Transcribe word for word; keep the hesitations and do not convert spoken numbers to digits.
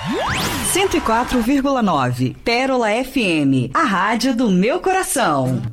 cento e quatro vírgula nove Pérola F M, a rádio do meu coração.